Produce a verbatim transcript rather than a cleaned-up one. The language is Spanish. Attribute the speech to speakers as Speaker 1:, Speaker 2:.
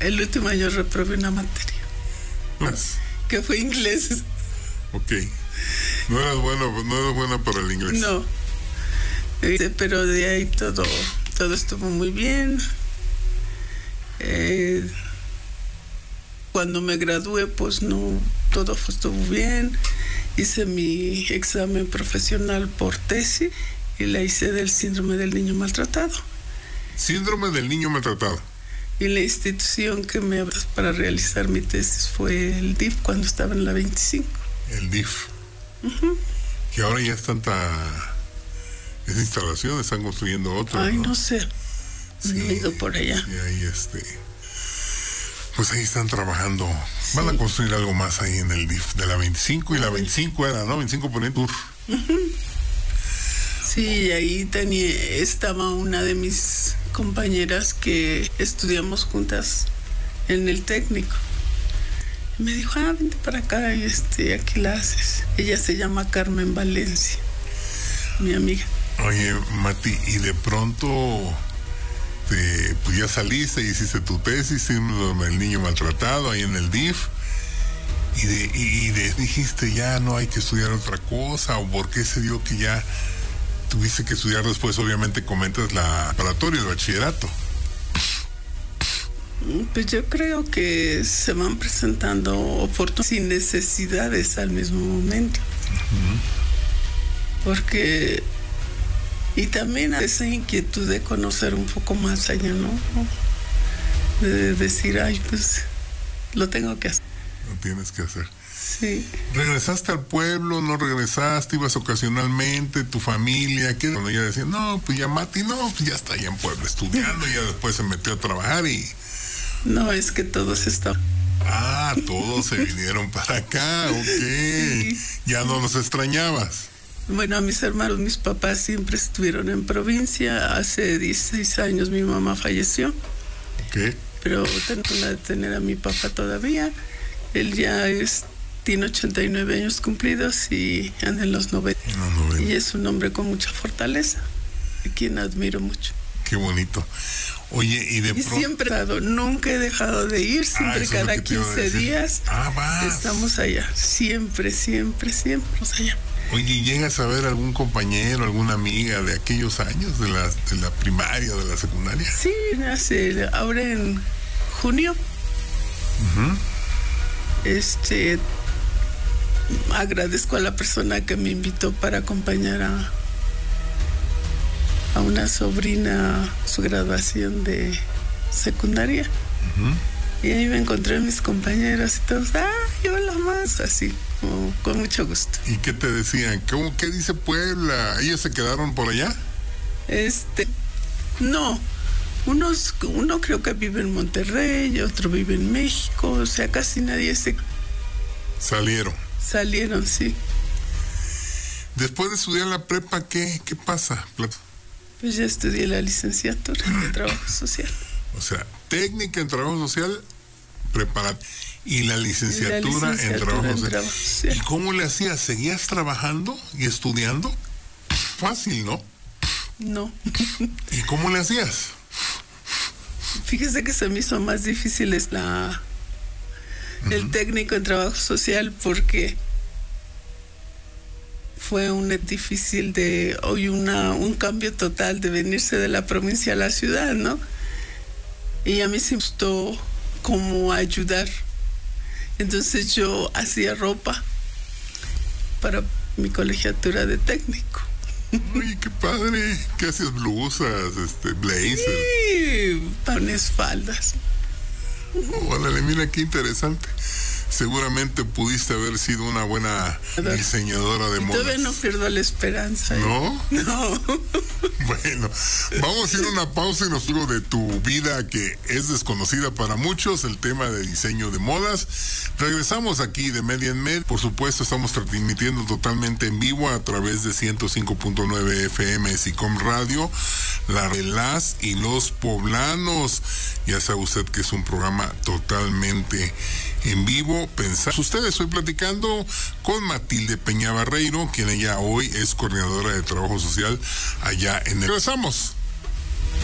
Speaker 1: el último año reprobé una materia.
Speaker 2: No.
Speaker 1: Que fue inglés.
Speaker 2: Ok. No eras bueno, no eras buena para el inglés.
Speaker 1: No. Este, pero de ahí todo, todo estuvo muy bien. Eh, cuando me gradué, pues no, todo estuvo bien. Hice mi examen profesional por tesis y la hice del síndrome del niño maltratado.
Speaker 2: Síndrome del niño maltratado.
Speaker 1: Y la institución que me abrió para realizar mi tesis fue el D I F cuando estaba en la veinticinco.
Speaker 2: El D I F.
Speaker 1: Uh-huh.
Speaker 2: Que ahora ya es tanta esa instalación, están construyendo otra.
Speaker 1: Ay,
Speaker 2: no,
Speaker 1: no sé.
Speaker 2: Sí,
Speaker 1: no he ido por allá.
Speaker 2: Y ahí este, pues ahí están trabajando.
Speaker 1: Sí.
Speaker 2: Van a construir algo más ahí en el D I F de la veinticinco, y la veinticinco era, ¿no? veinticinco por el tour.
Speaker 1: Uh-huh. Sí, ahí tenía, estaba una de mis compañeras que estudiamos juntas en el técnico. Y me dijo, ah, vente para acá y este, aquí la haces. Ella se llama Carmen Valencia, mi amiga.
Speaker 2: Oye, Mati, y de pronto te, pues ya saliste y hiciste tu tesis, síndrome del niño maltratado ahí en el D I F, y, de, y, y de, dijiste ya no hay que estudiar otra cosa, o por qué se dio que ya tuviste que estudiar después. Obviamente comentas la preparatoria, el bachillerato.
Speaker 1: Pues yo creo que se van presentando oportunidades y necesidades al mismo momento. Uh-huh. Porque, y también esa inquietud de conocer un poco más allá, ¿no? De decir, ay, pues lo tengo que hacer.
Speaker 2: Lo tienes que hacer.
Speaker 1: Sí.
Speaker 2: ¿Regresaste al pueblo? ¿No regresaste? ¿Ibas ocasionalmente? ¿Tu familia? ¿Qué? Cuando ella decía, no, pues ya Mati, no, pues ya está allá en Puebla estudiando, y ya después se metió a trabajar y...
Speaker 1: No, es que todos estaban...
Speaker 2: Ah, todos se vinieron para acá, ok. Sí. Ya no los extrañabas.
Speaker 1: Bueno, a mis hermanos, mis papás siempre estuvieron en provincia. Hace dieciséis años mi mamá falleció.
Speaker 2: Ok.
Speaker 1: Pero tengo la de tener a mi papá todavía. Él ya es... tiene ochenta y nueve años cumplidos y anda en los noventa. Y es un hombre con mucha fortaleza, a quien admiro mucho.
Speaker 2: Qué bonito. Oye, y de
Speaker 1: y
Speaker 2: pronto...
Speaker 1: siempre he dado, nunca he dejado de ir, siempre, ah, cada quince días
Speaker 2: ah, vas.
Speaker 1: Estamos allá. Siempre, siempre, siempre estamos allá.
Speaker 2: Oye, ¿llegas a ver algún compañero, alguna amiga de aquellos años, de la, de la primaria, de la secundaria?
Speaker 1: Sí, hace, ahora en junio.
Speaker 2: Uh-huh.
Speaker 1: Este... agradezco a la persona que me invitó para acompañar a, a una sobrina a su graduación de secundaria. Uh-huh. Y ahí me encontré a mis compañeros y todos, ¡ay, hola más! Así, como, con mucho gusto.
Speaker 2: ¿Y qué te decían? ¿Cómo, ¿Qué dice Puebla? ¿Ellos se quedaron por allá?
Speaker 1: Este, no. Unos, uno creo que vive en Monterrey, otro vive en México, o sea, casi nadie se...
Speaker 2: Salieron.
Speaker 1: Salieron, sí.
Speaker 2: Después de estudiar la prepa, ¿qué, qué pasa?
Speaker 1: Pues ya estudié la licenciatura en Trabajo Social.
Speaker 2: O sea, técnica en Trabajo Social, preparada. Y la licenciatura, la licenciatura en, trabajo, en trabajo Social. ¿Y cómo le hacías? ¿Seguías trabajando y estudiando? Fácil, ¿no?
Speaker 1: No.
Speaker 2: ¿Y cómo le hacías?
Speaker 1: Fíjese que se me hizo más difícil es la... el técnico en trabajo social, porque fue un difícil de hoy una un cambio total de venirse de la provincia a la ciudad, ¿no? Y a mí sí me gustó como ayudar. Entonces yo hacía ropa para mi colegiatura de técnico.
Speaker 2: Ay, qué padre. ¿Qué haces? Blusas, este, blazers.
Speaker 1: Sí, panes, faldas.
Speaker 2: Órale, mira qué interesante. Seguramente pudiste haber sido una buena diseñadora de modas.
Speaker 1: Todavía no pierdo la esperanza. ¿eh?
Speaker 2: ¿No?
Speaker 1: No.
Speaker 2: Bueno, vamos a ir a una pausa y nos digo de tu vida que es desconocida para muchos, el tema de diseño de modas. Regresamos aquí de Media en Med. Por supuesto, estamos transmitiendo totalmente en vivo a través de ciento cinco punto nueve F M SICOM Radio, la de las y los poblanos. Ya sabe usted que es un programa totalmente en vivo. Pensar. Ustedes, estoy platicando con Matilde Peña Barreiro, quien ella hoy es coordinadora de trabajo social allá en el... Regresamos.